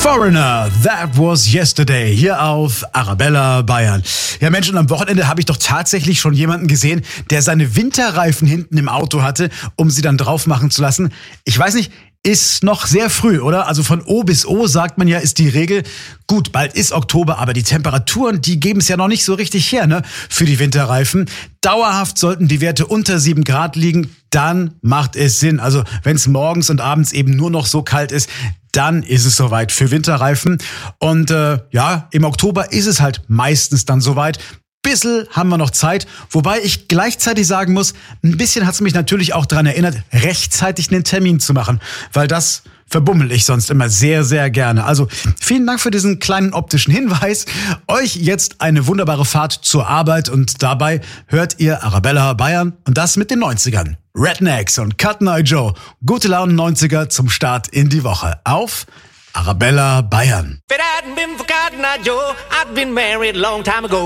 Foreigner, that was yesterday, hier auf Arabella Bayern. Ja Mensch, und am Wochenende habe ich doch tatsächlich schon jemanden gesehen, der seine Winterreifen hinten im Auto hatte, um sie dann drauf machen zu lassen. Ich weiß nicht, ist noch sehr früh, oder? Also von O bis O, sagt man ja, ist die Regel. Gut, bald ist Oktober, aber die Temperaturen, die geben es ja noch nicht so richtig her, ne? Für die Winterreifen. Dauerhaft sollten die Werte unter 7 Grad liegen, dann macht es Sinn. Also wenn es morgens und abends eben nur noch so kalt ist, dann ist es soweit für Winterreifen. Und im Oktober ist es halt meistens dann soweit. Bissl haben wir noch Zeit, wobei ich gleichzeitig sagen muss, ein bisschen hat es mich natürlich auch daran erinnert, rechtzeitig einen Termin zu machen, weil das verbummel ich sonst immer sehr, sehr gerne. Also vielen Dank für diesen kleinen optischen Hinweis. Euch jetzt eine wunderbare Fahrt zur Arbeit und dabei hört ihr Arabella Bayern und das mit den 90ern. Rednecks und Cotton Eye Joe. Gute Laune 90er zum Start in die Woche auf Arabella Bayern. If it hadn't been for Cotton Eye Joe, I'd been married a long time ago.